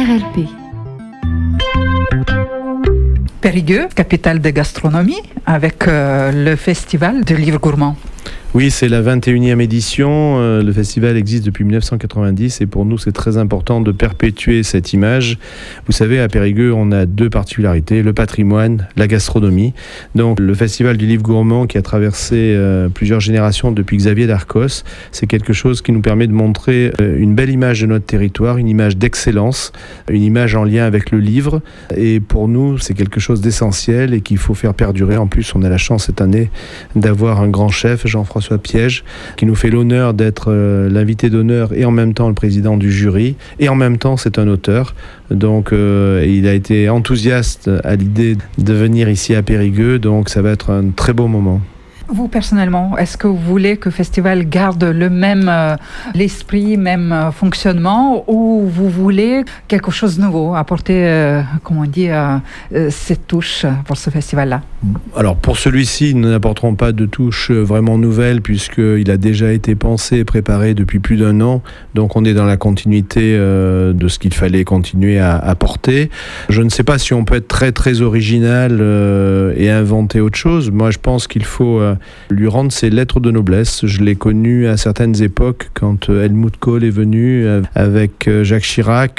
RLP. Périgueux, capitale de gastronomie, avec le festival de livres gourmands. Oui, c'est la 21e édition. Le festival existe depuis 1990 et pour nous, c'est très important de perpétuer cette image. Vous savez, à Périgueux, on a deux particularités, le patrimoine, la gastronomie. Donc, le festival du livre gourmand qui a traversé plusieurs générations depuis Xavier Darcos, c'est quelque chose qui nous permet de montrer une belle image de notre territoire, une image d'excellence, une image en lien avec le livre. Et pour nous, c'est quelque chose d'essentiel et qu'il faut faire perdurer. En plus, on a la chance cette année d'avoir un grand chef, Jean-François Piège, qui nous fait l'honneur d'être l'invité d'honneur et en même temps le président du jury et en même temps c'est un auteur. Donc il a été enthousiaste à l'idée de venir ici à Périgueux, donc ça va être un très beau moment. Vous, personnellement, est-ce que vous voulez que le festival garde le même l'esprit, même fonctionnement, ou vous voulez quelque chose de nouveau, apporter, cette touche pour ce festival-là? Alors, pour celui-ci, nous n'apporterons pas de touche vraiment nouvelle, puisqu'il a déjà été pensé et préparé depuis plus d'1 an. Donc, on est dans la continuité de ce qu'il fallait continuer à apporter. Je ne sais pas si on peut être très, très original et inventer autre chose. Moi, je pense qu'il faut lui rendre ses lettres de noblesse. Je l'ai connu à certaines époques quand Helmut Kohl est venu avec Jacques Chirac.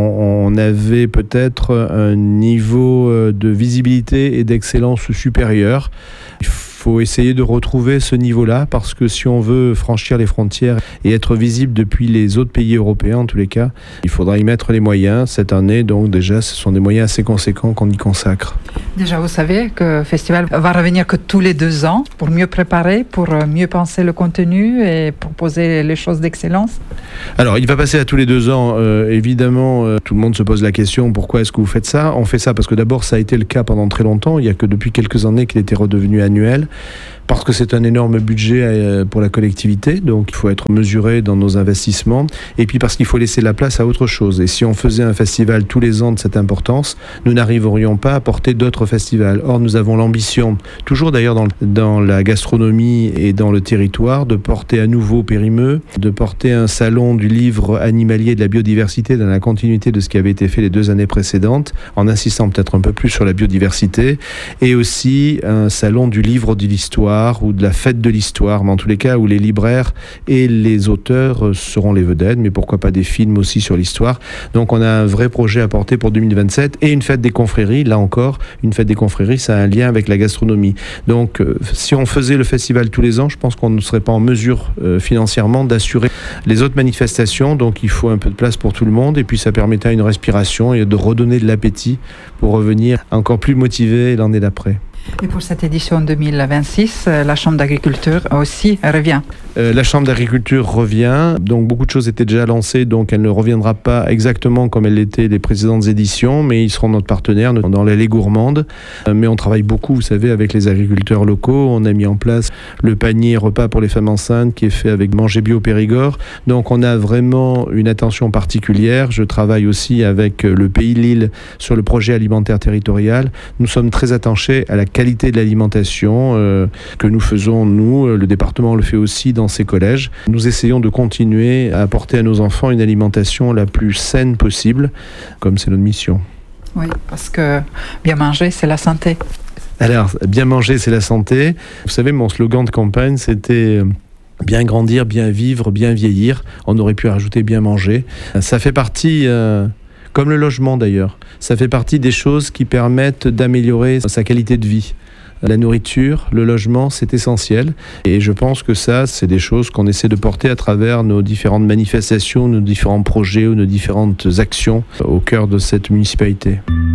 On avait peut-être un niveau de visibilité et d'excellence supérieur. Il faut essayer de retrouver ce niveau-là parce que si on veut franchir les frontières et être visible depuis les autres pays européens en tous les cas, il faudra y mettre les moyens. Cette année, donc déjà, ce sont des moyens assez conséquents qu'on y consacre. Déjà, vous savez que le festival va revenir que tous les 2 ans pour mieux préparer, pour mieux penser le contenu et proposer les choses d'excellence. Alors, il va passer à tous les 2 ans. Évidemment, tout le monde se pose la question, pourquoi est-ce que vous faites ça ? On fait ça parce que d'abord, ça a été le cas pendant très longtemps. Il n'y a que depuis quelques années qu'il était redevenu annuel. Parce que c'est un énorme budget pour la collectivité, donc il faut être mesuré dans nos investissements, et puis parce qu'il faut laisser la place à autre chose. Et si on faisait un festival tous les ans de cette importance, nous n'arriverions pas à porter d'autres festivals. Or, nous avons l'ambition, toujours d'ailleurs dans la gastronomie et dans le territoire, de porter à nouveau Périmeux, de porter un salon du livre animalier de la biodiversité dans la continuité de ce qui avait été fait les 2 années précédentes, en insistant peut-être un peu plus sur la biodiversité, et aussi un salon du livre de l'histoire, ou de la fête de l'histoire, mais en tous les cas où les libraires et les auteurs seront les vedettes, mais pourquoi pas des films aussi sur l'histoire. Donc on a un vrai projet à porter pour 2027 et une fête des confréries, là encore, une fête des confréries, ça a un lien avec la gastronomie. Donc si on faisait le festival tous les ans, je pense qu'on ne serait pas en mesure financièrement d'assurer les autres manifestations, donc il faut un peu de place pour tout le monde et puis ça permettra une respiration et de redonner de l'appétit pour revenir encore plus motivé l'année d'après. Et pour cette édition 2026, la Chambre d'agriculture aussi revient. La Chambre d'agriculture revient, donc beaucoup de choses étaient déjà lancées, donc elle ne reviendra pas exactement comme elle l'était les précédentes éditions, mais ils seront notre partenaire dans l'allée gourmande. Mais on travaille beaucoup, vous savez, avec les agriculteurs locaux. On a mis en place le panier repas pour les femmes enceintes qui est fait avec Manger Bio Périgord. Donc on a vraiment une attention particulière. Je travaille aussi avec le Pays de Lille sur le projet alimentaire territorial. Nous sommes très attachés à la qualité de l'alimentation que nous faisons, nous, le département le fait aussi dans ses collèges. Nous essayons de continuer à apporter à nos enfants une alimentation la plus saine possible, comme c'est notre mission. Oui, parce que bien manger, c'est la santé. Alors, bien manger, c'est la santé. Vous savez, mon slogan de campagne, c'était bien grandir, bien vivre, bien vieillir. On aurait pu rajouter bien manger. Ça fait partie... comme le logement d'ailleurs, ça fait partie des choses qui permettent d'améliorer sa qualité de vie. La nourriture, le logement, c'est essentiel. Et je pense que ça, c'est des choses qu'on essaie de porter à travers nos différentes manifestations, nos différents projets ou nos différentes actions au cœur de cette municipalité.